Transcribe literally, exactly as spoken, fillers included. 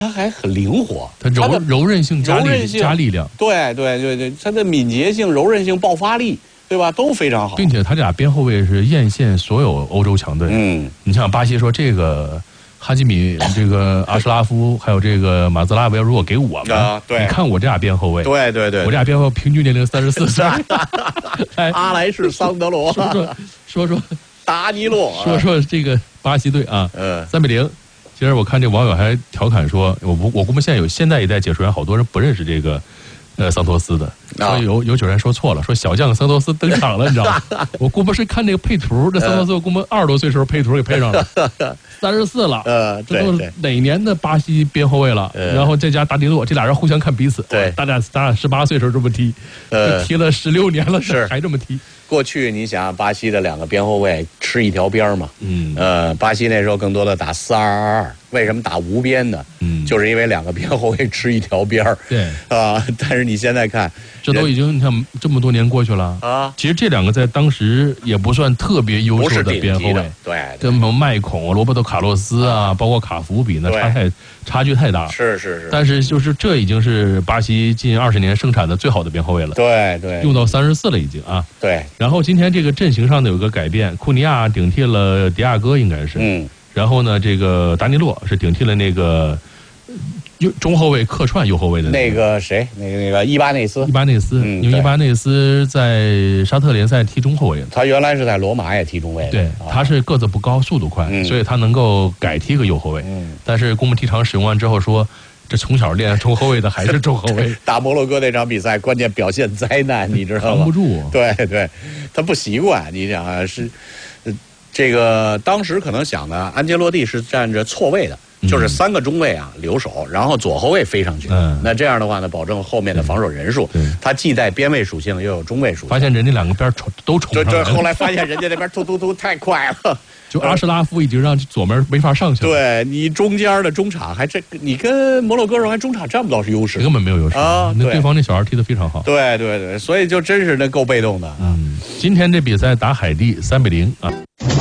还很灵活， 他柔柔韧性加力加力量， 对对对对，他的敏捷性、柔韧性、爆发力，对吧，都非常好。 并且他这俩边后卫是艳羡所有欧洲强队。 嗯， 你像巴西说这个哈基米、这个阿什拉夫，还有这个马兹拉维，如果给我们， 啊，对， 你看我这俩边后卫， 对对对， 我这俩边后卫平均年龄三十四岁。 阿莱士桑德罗， 说说说说达尼洛， 说说这个巴西队啊， 嗯， 三比零。其实我看这网友还调侃说，我不我估摸现在有现在一代解说员，好多人不认识这个呃桑托斯的，所以有有球员说错了，说小将桑托斯登场了，你知道吗？我估摸是看这个配图，这桑托斯我估摸二十多岁时候配图给配上了，三十四了， 呃， 这都是哪年的巴西边后卫了？然后再加达尼洛，这俩人互相看彼此， 对， 大家咱俩十八岁时候这么踢，呃，踢了十六年了， 是还这么踢。 过去你想巴西的两个边后卫吃一条边嘛，嗯，呃，巴西那时候更多的打四二二二，为什么打无边呢？嗯，就是因为两个边后卫吃一条边儿， 对啊，但是你现在看， 这都已经你看这么多年过去了啊， 其实这两个在当时也不算特别优秀的边后卫， 对， 跟什么麦孔、罗伯特卡洛斯啊，包括卡福比，那差太差距太大， 是是是， 但是就是这已经是巴西近二十年生产的最好的边后卫了， 对对， 用到三十四了已经啊， 对。 然后今天这个阵型上呢有个改变，库尼亚顶替了迪亚哥，应该是， 嗯， 然后呢，这个达尼洛是顶替了那个右中后卫客串右后卫的那个谁，那个那个伊巴内斯， 伊巴内斯， 嗯、 因为伊巴内斯在沙特联赛踢中后卫， 他原来是在罗马也踢中卫的， 对，啊、他是个子不高，速度快，嗯、所以他能够改踢个右后卫，嗯，但是公募体场使用完之后说。这从小练中后卫的还是中后卫。 打摩洛哥那场比赛，关键表现灾难，你知道吗？ 扛不住。 对对，他不习惯。你想啊，是这个当时可能想的，安切洛蒂是站着错位的，嗯、就是三个中卫啊留守，然后左后卫飞上去。嗯，那这样的话呢，保证后面的防守人数。对，他既带边卫属性，又有中卫属性。 发现人家两个边冲都冲上了。这后来发现人家那边突突突太快了。 就阿什拉夫已经让左门没法上去了。 对你中间的中场还这，你跟摩洛哥人还中场占不到是优势， 根本没有优势啊。那对方那小孩踢得非常好。 对对对，所以就真是那够被动的。 嗯，今天这比赛打海地三比零啊。